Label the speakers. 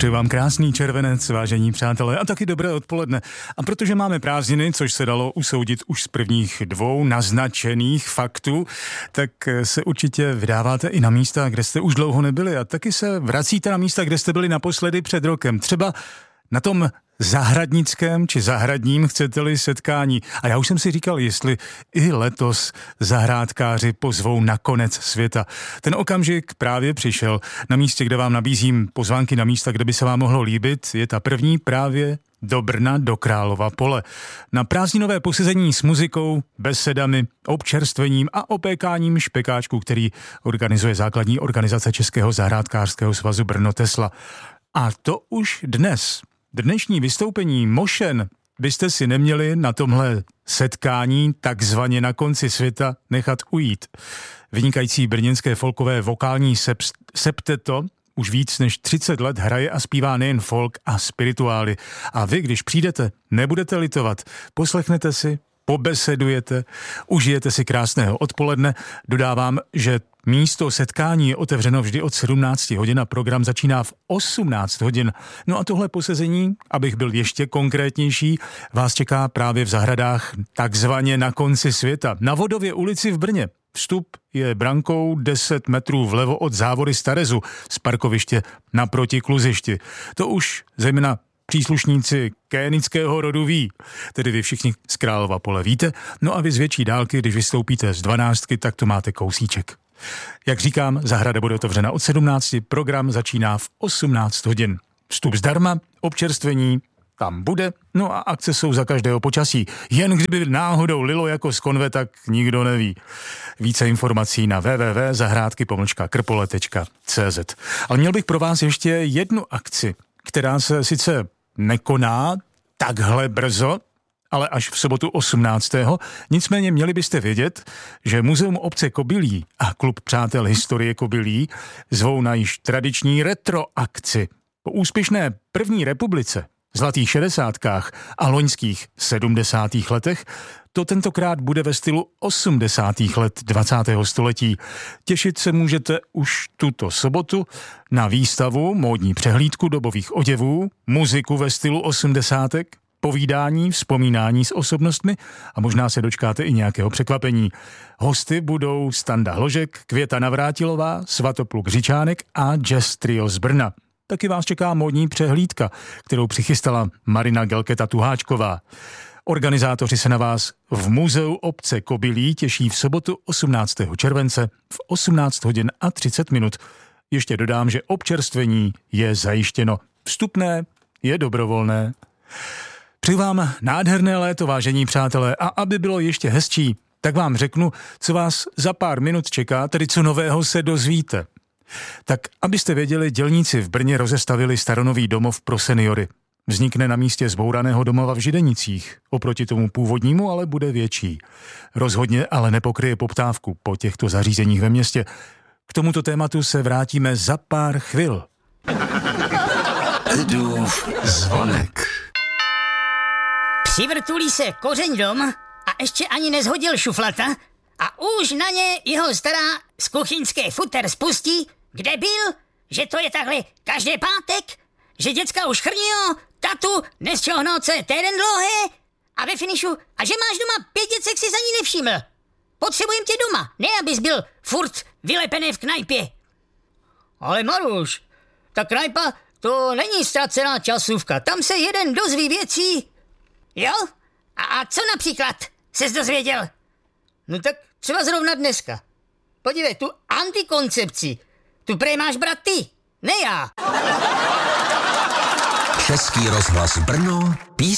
Speaker 1: Přeju vám krásný červenec, vážení přátelé, a taky dobré odpoledne. A protože máme prázdniny, což se dalo usoudit už z prvních 2 naznačených faktů, tak se určitě vydáváte i na místa, kde jste už dlouho nebyli, a taky se vracíte na místa, kde jste byli naposledy před rokem. Třeba na tom zahradnickém či zahradním, chcete-li, setkání. A já už jsem si říkal, jestli i letos zahrádkáři pozvou na konec světa. Ten okamžik právě přišel. Na místě, kde vám nabízím pozvánky na místa, kde by se vám mohlo líbit, je ta první právě do Brna, do Králova Pole. Na prázdninové posezení s muzikou, besedami, občerstvením a opékáním špekáčku, který organizuje základní organizace Českého zahrádkářského svazu Brno Tesla. A to už dnes. Dnešní vystoupení Mošen byste si neměli na tomhle setkání takzvaně na konci světa nechat ujít. Vynikající brněnské folkové vokální septeto už víc než 30 let hraje a zpívá nejen folk a spirituály. A vy, když přijdete, nebudete litovat. Poslechnete si, pobesedujete, užijete si krásného odpoledne. Dodávám, že místo setkání je otevřeno vždy od 17 hodin a program začíná v 18 hodin. No a tohle posezení, abych byl ještě konkrétnější, vás čeká právě v zahradách takzvaně na konci světa. Na Vodově ulici v Brně. Vstup je brankou 10 metrů vlevo od závody Starezu z parkoviště naproti kluzišti. To už zejména příslušníci kénického rodu ví, tedy vy všichni z Králova Pole víte, no a vy z větší dálky, když vystoupíte z 12, tak to máte kousíček. Jak říkám, zahrada bude otevřena od 17, program začíná v 18 hodin. Vstup zdarma, občerstvení tam bude, no a akce jsou za každého počasí. Jen kdyby náhodou lilo jako z konve, tak nikdo neví. Více informací na www.zahrádky-krpole.cz. Ale měl bych pro vás ještě jednu akci, která se sice nekoná takhle brzo, ale až v sobotu 18. Nicméně měli byste vědět, že Muzeum obce Kobylí a Klub přátel historie Kobylí zvou na již tradiční retro akci. Po úspěšné první republice, zlatých 60. a loňských 70. letech, to tentokrát bude ve stylu 80. let 20. století. Těšit se můžete už tuto sobotu na výstavu, módní přehlídku dobových oděvů, muziku ve stylu 80. povídání, vzpomínání s osobnostmi a možná se dočkáte i nějakého překvapení. Hosty budou Standa Hložek, Květa Navrátilová, Svatopluk Řičánek a jazz trio z Brna. Taky vás čeká módní přehlídka, kterou přichystala Marina Gelketa Tuháčková. Organizátoři se na vás v Muzeu obce Kobylí těší v sobotu 18. července v 18 hodin a 30 minut. Ještě dodám, že občerstvení je zajištěno. Vstupné je dobrovolné. Přeji vám nádherné léto, vážení přátelé, a aby bylo ještě hezčí, tak vám řeknu, co vás za pár minut čeká, tedy co nového se dozvíte. Tak abyste věděli, dělníci v Brně rozestavili staronový domov pro seniory. Vznikne na místě zbouraného domova v Židenicích. Oproti tomu původnímu ale bude větší. Rozhodně ale nepokryje poptávku po těchto zařízeních ve městě. K tomuto tématu se vrátíme za pár chvil.
Speaker 2: Edův zvonek.
Speaker 3: Přivrtulí se kořeň dom a ještě ani nezhodil šuflata a už na ně jeho stará z kuchyňské futer spustí, kde byl, že to je takhle každý pátek, že děcka už chrnio, tatu, nesčohnout se týden dlouhé a ve finišu, a že máš doma 5 děcek, si za ní nevšiml. Potřebujem tě doma, ne abys byl furt vylepený v knajpě. Ale Maruš, ta knajpa to není ztracená časůvka, tam se jeden dozví věcí. Jo? A co například ses dozvěděl? No tak třeba zrovna dneska. Podívej, tu antikoncepci, tu prej máš brát ty, ne já.
Speaker 2: Český rozhlas Brno,